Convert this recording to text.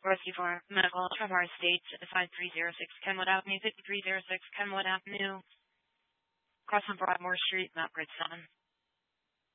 Rescue for Medical, Trevor Estates, 5306 Kenwood Avenue, 5306 Kenwood Avenue, across from Broadmoor Street, Mount Grid 7.